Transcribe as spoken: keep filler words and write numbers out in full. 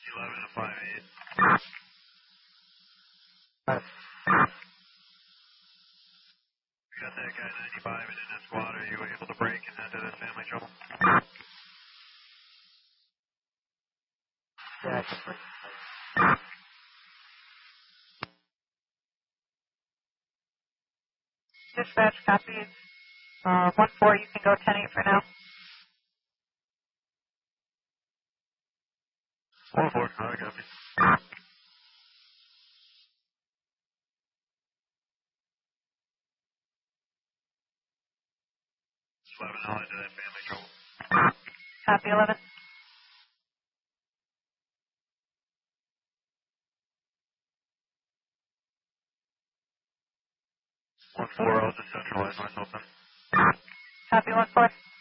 eleven and five eight. Five. We got that guy ninety-five and in that squad. Are you able to break and enter this family trouble? Yeah, I can break. Dispatch copies. Uh, one four, you can go ten eight for now. one four, I got me. eleven, I'll enter that family trouble. Copy eleven. one four, I'll just centralize myself then. Copy one four.